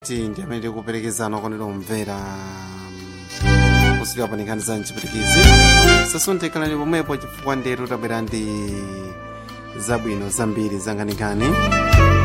ndi amene tikuperekezana okondedwa omvera kusika panikani za mchipitikizi sasunthekalani pomwepo chifukwa ndetu tabwera ndi zabwino zambiri zanganikani